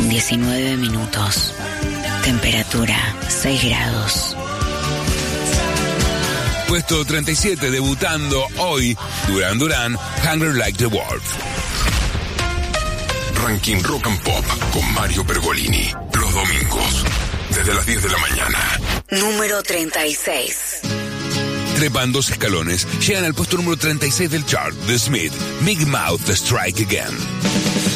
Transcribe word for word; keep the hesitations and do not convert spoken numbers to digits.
con diecinueve minutos. Temperatura seis grados. Puesto treinta y siete, debutando hoy, Duran Duran, Hunger Like the Wolf. Ranking Rock and Pop con Mario Pergolini. Los domingos, desde las diez de la mañana. Número treinta y seis. Trepan dos escalones, llegan al puesto número treinta y seis del chart, The Smith, Big Mouth Strike Again.